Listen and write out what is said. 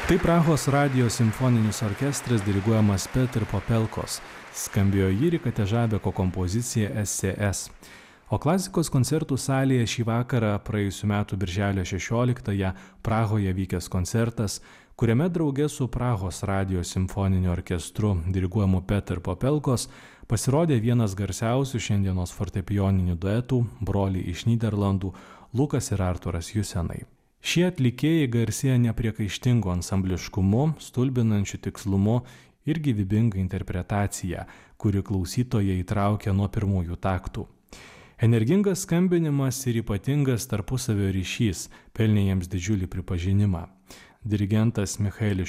Tai Prahos radijo simfoninis orkestras diriguojamas Petr Popelkos. Skambėjo Jirika Težabeko kompozicija SCS. O klasikos koncertų salėje šį vakarą praėjusiu metu birželio 16-ąją Prahoje vykęs koncertas, kuriame drauge su Prahos radijo simfoniniu orkestru diriguojamu Petr Popelkos pasirodė vienas garsiausių šiandienos fortepijoninių duetų, broliai iš Nyderlandų Lukas ir Arturas Jusenai. Šie atlikėjai garsėja nepriekaištingu ansambliškumu, stulbinančiu tikslumu ir gyvybinga interpretacija, kuri klausytoją įtraukia nuo pirmųjų taktų. Energingas skambinimas ir ypatingas tarpusavio ryšys pelnė jiems didžiulį pripažinimą. Dirigentas Michaelis